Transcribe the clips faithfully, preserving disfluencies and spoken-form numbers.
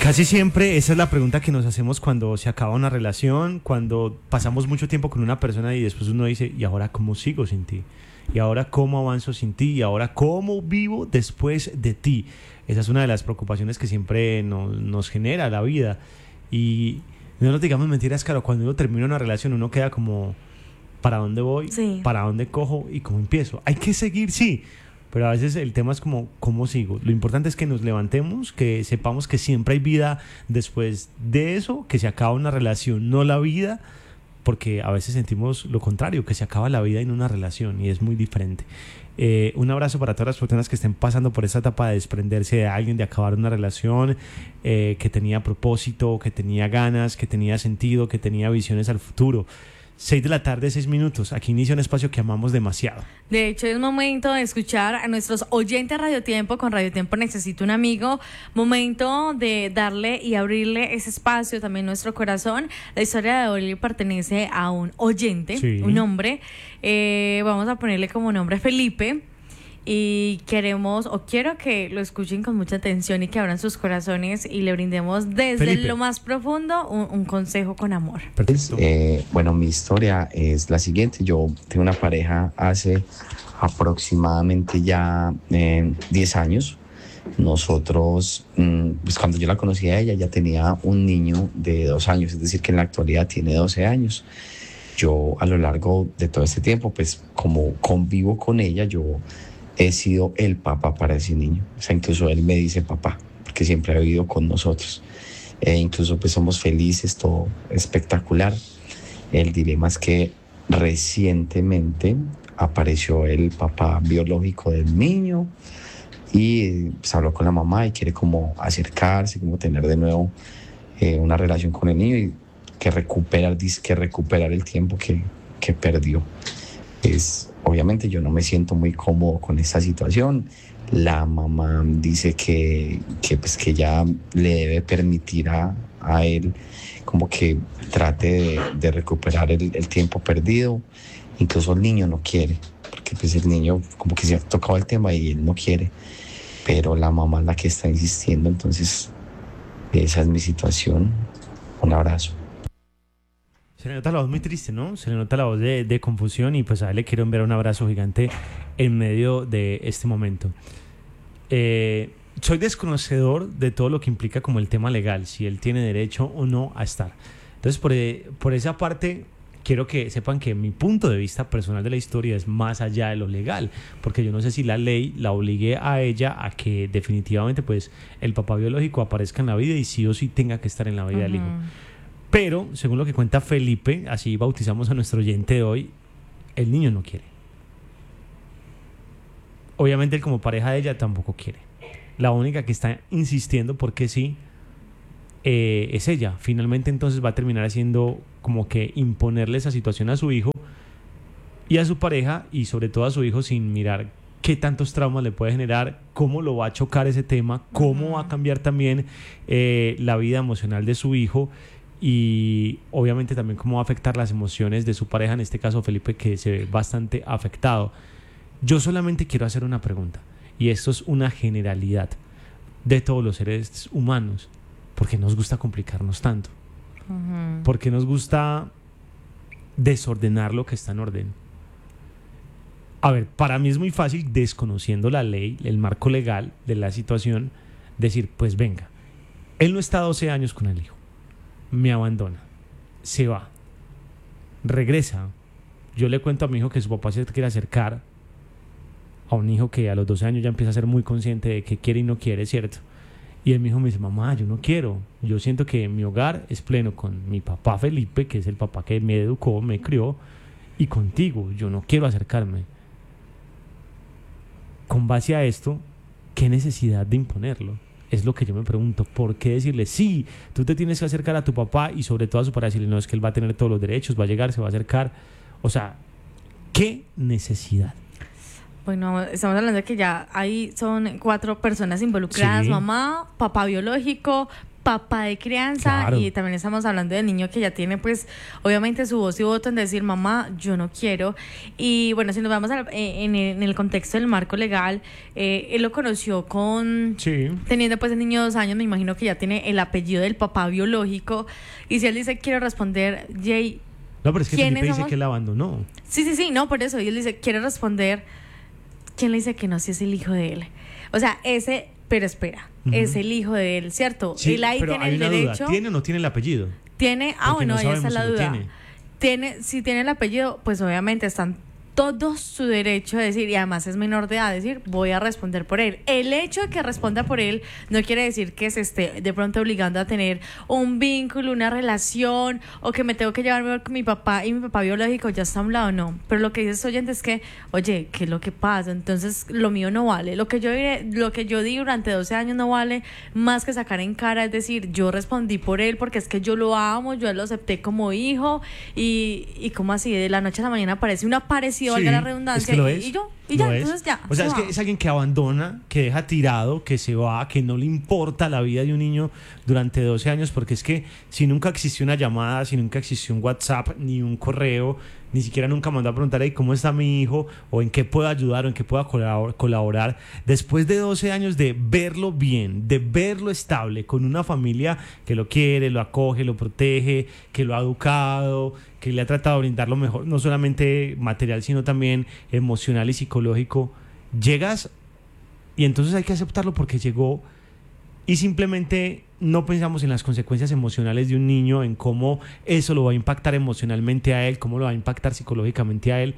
Casi siempre esa es la pregunta que nos hacemos cuando se acaba una relación, cuando pasamos mucho tiempo con una persona y después uno dice, ¿y ahora cómo sigo sin ti? ¿Y ahora cómo avanzo sin ti? ¿Y ahora cómo vivo después de ti? Esa es una de las preocupaciones que siempre nos, nos genera la vida. Y no nos digamos mentiras, claro, cuando uno termina una relación uno queda como, ¿para dónde voy? Sí. ¿Para dónde cojo? ¿Y cómo empiezo? Hay que seguir, sí. Pero a veces el tema es como, ¿cómo sigo? Lo importante es que nos levantemos, que sepamos que siempre hay vida después de eso, que se acaba una relación, no la vida, porque a veces sentimos lo contrario, que se acaba la vida en una relación y es muy diferente. Eh, un abrazo para todas las personas que estén pasando por esa etapa de desprenderse de alguien, de acabar una relación eh, que tenía propósito, que tenía ganas, que tenía sentido, que tenía visiones al futuro. Seis de la tarde, seis minutos. Aquí inicia un espacio que amamos demasiado. De hecho, es momento de escuchar a nuestros oyentes Radio Tiempo. Con Radio Tiempo Necesito un Amigo. Momento de darle y abrirle ese espacio, también nuestro corazón. La historia de hoy pertenece a un oyente, sí. un hombre. Eh, vamos a ponerle como nombre Felipe. Y queremos, o quiero que lo escuchen con mucha atención y que abran sus corazones y le brindemos desde Felipe. Lo más profundo un, un consejo con amor. Eh, bueno, mi historia es la siguiente. Yo tengo una pareja hace aproximadamente ya eh, diez años. Nosotros, mm, pues cuando yo la conocí a ella, ya tenía un niño de dos años, es decir, que en la actualidad tiene doce años. Yo a lo largo de todo este tiempo, pues como convivo con ella, yo he sido el papá para ese niño. O sea, incluso él me dice papá, porque siempre ha vivido con nosotros. E incluso pues somos felices, todo espectacular. El dilema es que recientemente apareció el papá biológico del niño y pues, habló con la mamá y quiere como acercarse, como tener de nuevo eh, una relación con el niño y que recuperar, dice que recuperar el tiempo que, que perdió. Es, obviamente yo no me siento muy cómodo con esta situación. La mamá dice que, que, pues, que ya le debe permitir a, a él como que trate de, de recuperar el, el tiempo perdido. Incluso el niño no quiere, porque pues el niño como que se ha tocado el tema y él no quiere, pero la mamá es la que está insistiendo. Entonces esa es mi situación. Un abrazo. Se le nota la voz muy triste, ¿no? Se le nota la voz de, de confusión y pues a él le quiero enviar un abrazo gigante en medio de este momento. Eh, soy desconocedor de todo lo que implica como el tema legal, si él tiene derecho o no a estar. Entonces, por, por esa parte, quiero que sepan que mi punto de vista personal de la historia es más allá de lo legal, porque yo no sé si la ley la obligue a ella a que definitivamente pues el papá biológico aparezca en la vida y sí o sí tenga que estar en la vida uh-huh. del hijo. Pero, según lo que cuenta Felipe, así bautizamos a nuestro oyente de hoy, el niño no quiere. Obviamente él como pareja de ella tampoco quiere. La única que está insistiendo porque sí eh, es ella. Finalmente entonces va a terminar haciendo como que imponerle esa situación a su hijo y a su pareja y sobre todo a su hijo sin mirar qué tantos traumas le puede generar, cómo lo va a chocar ese tema, cómo uh-huh. va a cambiar también eh, la vida emocional de su hijo. Y obviamente también cómo va a afectar las emociones de su pareja, en este caso Felipe, que se ve bastante afectado. Yo solamente quiero hacer una pregunta, y esto es una generalidad de todos los seres humanos. ¿Por qué nos gusta complicarnos tanto? Uh-huh. ¿Por qué nos gusta desordenar lo que está en orden? A ver, para mí es muy fácil, desconociendo la ley, el marco legal de la situación, decir, pues venga, él no está doce años con el hijo. Me abandona, se va, regresa. Yo le cuento a mi hijo que su papá se quiere acercar a un hijo que a los doce años ya empieza a ser muy consciente de que quiere y no quiere, ¿cierto? Y él mi hijo me dice, mamá, yo no quiero. Yo siento que mi hogar es pleno con mi papá Felipe, que es el papá que me educó, me crió, y contigo. Yo no quiero acercarme. Con base a esto, ¿qué necesidad de imponerlo? Es lo que yo me pregunto. ¿Por qué decirle, sí, tú te tienes que acercar a tu papá y sobre todo a su padre decirle, no, es que él va a tener todos los derechos, va a llegar, se va a acercar? O sea, ¿qué necesidad? Bueno, estamos hablando de que ya ahí son cuatro personas involucradas, sí. Mamá, papá biológico, papá de crianza, Claro. y también estamos hablando del niño que ya tiene pues obviamente su voz y voto en decir mamá, yo no quiero. Y bueno, si nos vamos a, eh, en, el, en el contexto del marco legal, eh, él lo conoció con Sí. teniendo pues el niño de dos años, me imagino que ya tiene el apellido del papá biológico, y si él dice quiero responder, Jay, No, pero es que ¿quiénes Felipe dice somos? que él abandonó. sí, sí, sí, no, por eso, y él dice quiere responder, ¿quién le dice que no, si es el hijo de él? O sea, ese, pero espera, Ujú. es el hijo de él, ¿cierto? Sí, él ahí pero tiene hay el una derecho. duda. ¿Tiene o no tiene el apellido? Tiene, ah, Porque bueno, no ahí está sabemos la si lo duda. tiene. Tiene, si tiene el apellido, pues obviamente están todo su derecho a decir, y además es menor de edad, decir, voy a responder por él. El hecho de que responda por él no quiere decir que se esté de pronto obligando a tener un vínculo, una relación, o que me tengo que llevar mejor con mi papá y mi papá biológico ya está a un lado, no. Pero lo que dice este oyente es que, oye, ¿qué es lo que pasa? Entonces, lo mío no vale. Lo que yo diré, lo que yo di durante doce años no vale más que sacar en cara, es decir, yo respondí por él porque es que yo lo amo, yo lo acepté como hijo, y, y como así, de la noche a la mañana aparece una parecida, valga Sí, la redundancia, es que lo y, es, y yo, y lo ya, es. entonces ya. O sea, se es que va. es alguien que abandona, que deja tirado, que se va, que no le importa la vida de un niño durante doce años, porque es que si nunca existió una llamada, si nunca existió un WhatsApp, ni un correo, ni siquiera nunca mandó a preguntar ahí cómo está mi hijo, o en qué puedo ayudar, o en qué puedo colabor- colaborar, después de doce años de verlo bien, de verlo estable, con una familia que lo quiere, lo acoge, lo protege, que lo ha educado, que le ha tratado de brindar lo mejor, no solamente material, sino también emocional y psicológico, llegas y entonces hay que aceptarlo porque llegó, y simplemente no pensamos en las consecuencias emocionales de un niño, en cómo eso lo va a impactar emocionalmente a él, cómo lo va a impactar psicológicamente a él.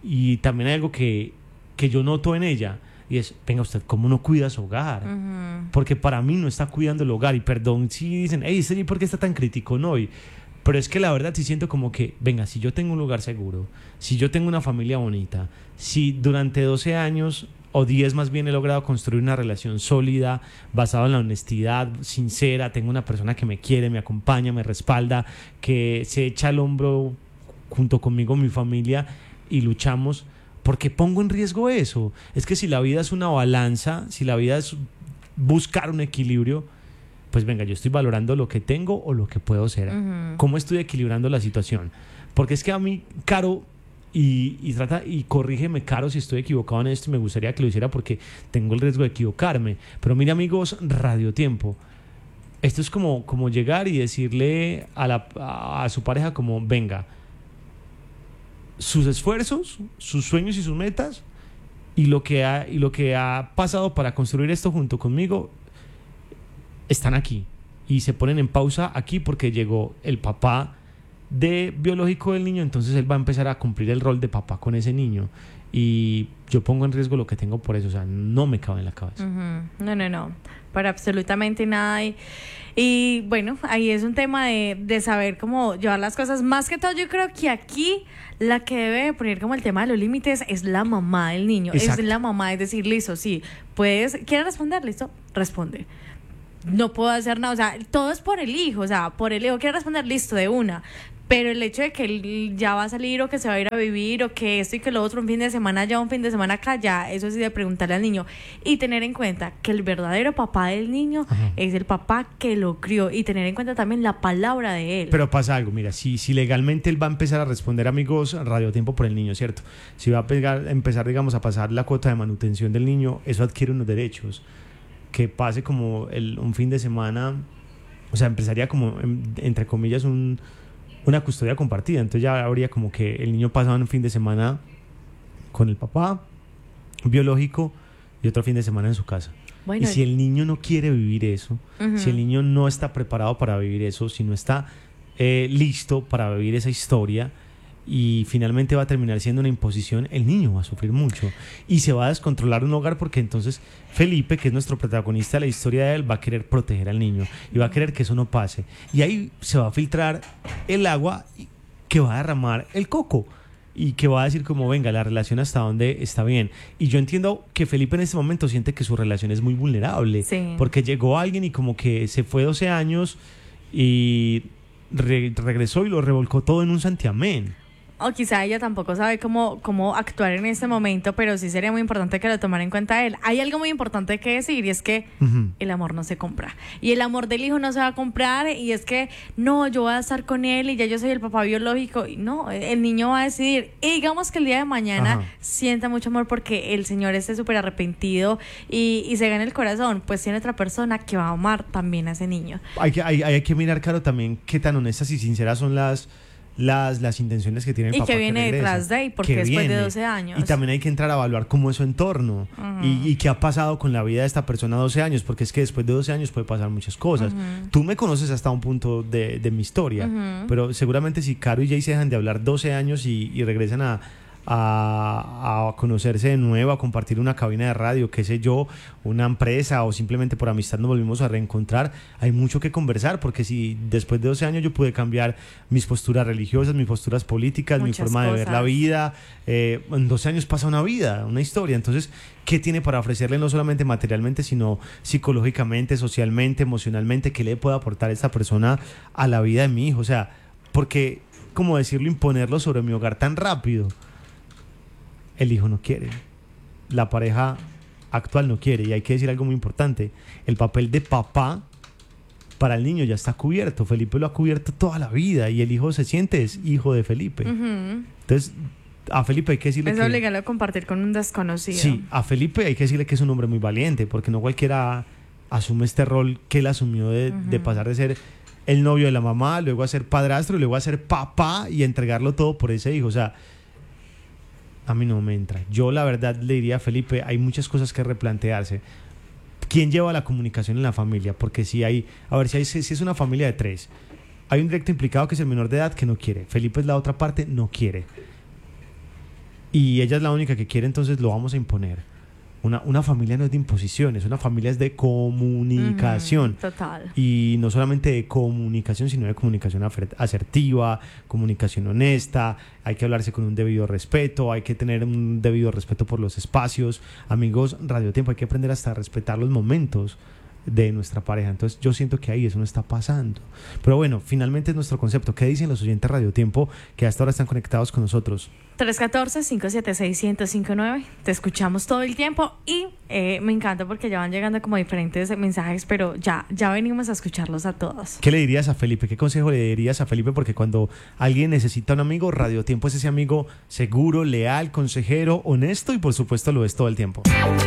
Y también hay algo que, que yo noto en ella, y es, venga usted, ¿cómo no cuida su hogar? Ujú. Porque para mí no está cuidando el hogar. Y perdón si dicen, hey, ¿este por qué está tan crítico? No, y- pero es que la verdad sí siento como que, venga, si yo tengo un lugar seguro, si yo tengo una familia bonita, si durante doce años o diez más bien he logrado construir una relación sólida, basada en la honestidad, sincera, tengo una persona que me quiere, me acompaña, me respalda, que se echa al hombro junto conmigo, mi familia, y luchamos, porque pongo en riesgo eso. Es que si la vida es una balanza, si la vida es buscar un equilibrio, pues venga, yo estoy valorando lo que tengo o lo que puedo ser. Ujú. ¿Cómo estoy equilibrando la situación? Porque es que a mí, Caro, y, y trata y corrígeme, Caro, si estoy equivocado en esto, y me gustaría que lo hiciera porque tengo el riesgo de equivocarme. Pero mira, amigos, Radio Tiempo, esto es como, como llegar y decirle a, la, a, a su pareja como, venga, sus esfuerzos, sus sueños y sus metas, y lo que ha, y lo que ha pasado para construir esto junto conmigo, están aquí. Y se ponen en pausa aquí porque llegó el papá de biológico del niño, entonces él va a empezar a cumplir el rol de papá con ese niño. Y yo pongo en riesgo lo que tengo por eso, o sea, no me cabe en la cabeza. Ujú. No, no, no, para absolutamente nada. Y, y bueno, ahí es un tema de, de saber cómo llevar las cosas. Más que todo, yo creo que aquí la que debe poner como el tema de los límites es la mamá del niño. Exacto. Es la mamá, es decir, listo, sí, puedes, ¿quieres responder? Listo, responde. No puedo hacer nada, o sea, todo es por el hijo, o sea, por el hijo quiere responder, listo, de una. Pero el hecho de que él ya va a salir, o que se va a ir a vivir, o que esto y que lo otro, un fin de semana allá, un fin de semana acá, ya, eso sí de preguntarle al niño. Y tener en cuenta que el verdadero papá del niño Ajá. es el papá que lo crió, y tener en cuenta también la palabra de él. Pero pasa algo, mira, si, si legalmente él va a empezar a responder, amigos, Radio Tiempo por el niño, ¿cierto? Si va a pegar, empezar, digamos, a pasar la cuota de manutención del niño, eso adquiere unos derechos. Que pase como el, un fin de semana, o sea, empezaría como, en- entre comillas, un, una custodia compartida. Entonces ya habría como que el niño pasaba un fin de semana con el papá biológico y otro fin de semana en su casa. Bueno, Y si el niño no quiere vivir eso, Ujú. si el niño no está preparado para vivir eso, si no está eh, listo para vivir esa historia, y finalmente va a terminar siendo una imposición, el niño va a sufrir mucho y se va a descontrolar un hogar, porque entonces Felipe, que es nuestro protagonista de la historia de él, va a querer proteger al niño y va a querer que eso no pase, y ahí se va a filtrar el agua que va a derramar el coco y que va a decir como, venga, la relación hasta donde está bien. Y yo entiendo que Felipe en este momento siente que su relación es muy vulnerable, Sí. porque llegó alguien y como que se fue doce años y re- regresó y lo revolcó todo en un santiamén. O quizá ella tampoco sabe cómo, cómo actuar en este momento, pero sí sería muy importante que lo tomara en cuenta él. Hay algo muy importante que decir y es que uh-huh. el amor no se compra. Y el amor del hijo no se va a comprar y es que no, yo voy a estar con él y ya yo soy el papá biológico. Y no, el niño va a decidir. Y digamos que el día de mañana uh-huh. sienta mucho amor porque el señor esté súper arrepentido y, y se gane el corazón, pues tiene otra persona que va a amar también a ese niño. Hay que, hay, hay que mirar, Caro, también qué tan honestas y sinceras son las... Las, las intenciones que tiene el y papá que viene que detrás de y porque después viene. de doce años y también hay que entrar a evaluar cómo es su entorno uh-huh. y, y qué ha pasado con la vida de esta persona a doce años, porque es que después de doce años puede pasar muchas cosas. Uh-huh. Tú me conoces hasta un punto de, de mi historia, uh-huh. pero seguramente si Caro y Jay se dejan de hablar doce años y, y regresan a A, a conocerse de nuevo, a compartir una cabina de radio, qué sé yo, una empresa o simplemente por amistad nos volvimos a reencontrar, hay mucho que conversar, porque si después de doce años yo pude cambiar mis posturas religiosas, mis posturas políticas, Muchas mi forma cosas. de ver la vida, eh, en doce años pasa una vida, una historia, entonces ¿qué tiene para ofrecerle no solamente materialmente, sino psicológicamente, socialmente, emocionalmente? ¿Qué le puede aportar esta persona a la vida de mi hijo? O sea, porque, ¿cómo decirlo?, imponerlo sobre mi hogar tan rápido. El hijo no quiere, la pareja actual no quiere, y hay que decir algo muy importante, el papel de papá para el niño ya está cubierto. Felipe lo ha cubierto toda la vida y el hijo se siente es hijo de Felipe. Uh-huh. Entonces a Felipe hay que decirle es que... Es obligarlo a compartir con un desconocido. Sí, a Felipe hay que decirle que es un hombre muy valiente, porque no cualquiera asume este rol que él asumió de, uh-huh. de pasar de ser el novio de la mamá, luego a ser padrastro, y luego a ser papá y entregarlo todo por ese hijo. O sea, a mí no me entra. Yo la verdad le diría a Felipe, hay muchas cosas que replantearse. ¿Quién lleva la comunicación en la familia? Porque si hay, a ver, si, hay, si es una familia de tres, hay un directo implicado que es el menor de edad que no quiere. Felipe es la otra parte, no quiere. Y ella es la única que quiere, entonces lo vamos a imponer. Una, una familia no es de imposiciones, una familia es de comunicación. Mm, total. Y no solamente de comunicación, sino de comunicación asertiva, comunicación honesta. Hay que hablarse con un debido respeto, hay que tener un debido respeto por los espacios. Amigos, Radio Tiempo, hay que aprender hasta a respetar los momentos de nuestra pareja. Entonces yo siento que ahí eso no está pasando. Pero bueno, finalmente es nuestro concepto. ¿Qué dicen los oyentes Radio Tiempo que hasta ahora están conectados con nosotros? tres uno cuatro, cinco siete seis, uno cero cinco nueve. Te escuchamos todo el tiempo y eh, me encanta porque ya van llegando como diferentes mensajes, pero ya, ya venimos a escucharlos a todos. ¿Qué le dirías a Felipe? ¿Qué consejo le dirías a Felipe? Porque cuando alguien necesita un amigo, Radio Tiempo es ese amigo seguro, leal, consejero, honesto y por supuesto lo es todo el tiempo.